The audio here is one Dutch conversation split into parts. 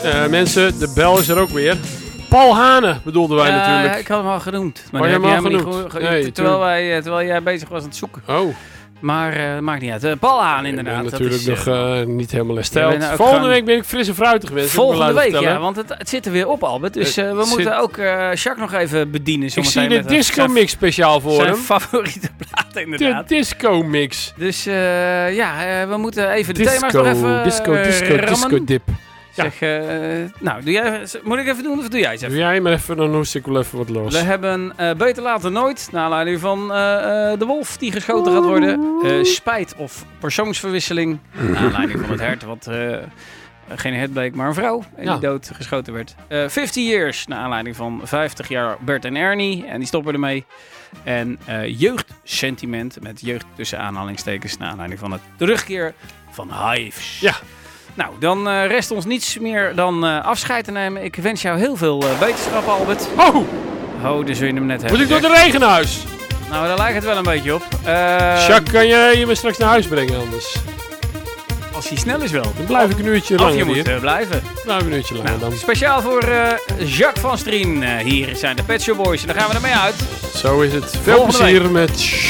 Mensen, de bel is er ook weer. Paul Hane bedoelden wij natuurlijk. Ik had hem al genoemd. Maar je hem al genoemd? Terwijl jij bezig was aan het zoeken. Oh. Maar maakt niet uit. Paul Hane inderdaad. Ik ben natuurlijk nog niet helemaal hersteld. Volgende Volgende week ben ik fris en fruitig geweest. Volgende week, ja. Want het zit er weer op, Albert. Dus we moeten ook Jacques nog even bedienen. Ik zie de disco mix speciaal voor hem. Zijn favoriete plaat inderdaad. De disco mix. Dus we moeten even de thema's nog even disco dip. Zeg, nou, moet ik even doen of doe jij het even? Doe jij maar even, dan hoest ik wel even wat los. We hebben Beter Later Nooit, naar aanleiding van de wolf die geschoten gaat worden. Spijt of persoonsverwisseling, naar aanleiding van het hert wat geen hert bleek, maar een vrouw en die doodgeschoten werd. 50 Years, naar aanleiding van 50 jaar Bert en Ernie en die stoppen ermee. En jeugdsentiment, met jeugd tussen aanhalingstekens, naar aanleiding van het terugkeer van Hives. Ja. Nou, dan rest ons niets meer dan afscheid te nemen. Ik wens jou heel veel wetenschap, Albert. Oh, dus wil je hem net hebben. Moet ik door de regen naar huis? Nou, daar lijkt het wel een beetje op. Jacques, kan je me straks naar huis brengen anders? Als hij snel is wel. Dan blijf ik een uurtje langer hier. Of je moet blijven. Blijf een uurtje langer dan. Speciaal voor Jacques van Strien. Hier zijn de Pet Shop Boys en daar gaan we ermee uit. Zo is het. Veel plezier met...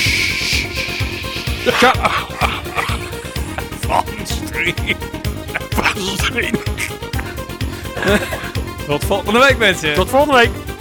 Van Strien. Tot volgende week, mensen. Tot volgende week.